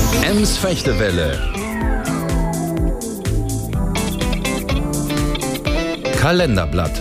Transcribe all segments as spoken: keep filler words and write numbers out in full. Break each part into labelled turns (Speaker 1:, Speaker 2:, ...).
Speaker 1: Ems Fechtewelle. Kalenderblatt.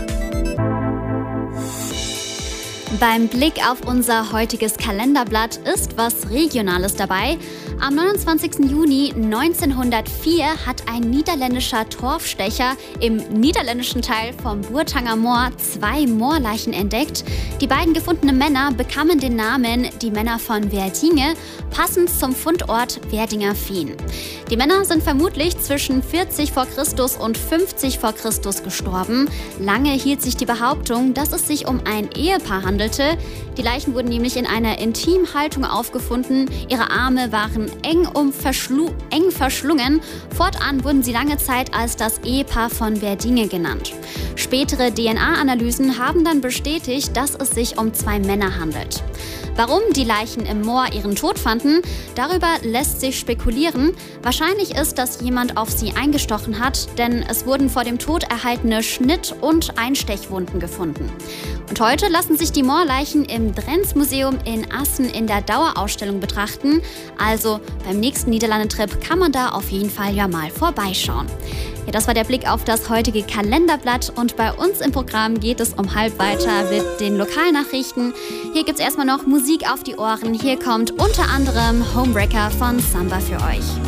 Speaker 2: Beim Blick auf unser heutiges Kalenderblatt ist was Regionales dabei. Am neunundzwanzigsten Juni neunzehnhundertvier hat ein niederländischer Torfstecher im niederländischen Teil vom Bourtanger Moor zwei Moorleichen entdeckt. Die beiden gefundenen Männer bekamen den Namen die Männer von Werdinge, passend zum Fundort Werdinger Veen. Die Männer sind vermutlich zwischen vierzig vor Christus und fünfzig vor Christus gestorben. Lange hielt sich die Behauptung, dass es sich um ein Ehepaar handelte. Die Leichen wurden nämlich in einer Intimhaltung aufgefunden. Ihre Arme waren eng, um verschlu- eng verschlungen. Fortan wurden sie lange Zeit als das Ehepaar von Werdinge genannt. Spätere D N A-Analysen haben dann bestätigt, dass es sich um zwei Männer handelt. Warum die Leichen im Moor ihren Tod fanden, darüber lässt sich spekulieren. Wahrscheinlich ist, dass jemand auf sie eingestochen hat, denn es wurden vor dem Tod erhaltene Schnitt- und Einstechwunden gefunden. Und heute lassen sich die Moorleichen im Drents-Museum in Assen in der Dauerausstellung betrachten. Also beim nächsten Niederlande-Trip kann man da auf jeden Fall ja mal vorbeischauen. Ja, das war der Blick auf das heutige Kalenderblatt und bei uns im Programm geht es um halb weiter mit den Lokalnachrichten. Hier gibt es erstmal noch Musik auf die Ohren. Hier kommt unter anderem Homebreaker von Samba für euch.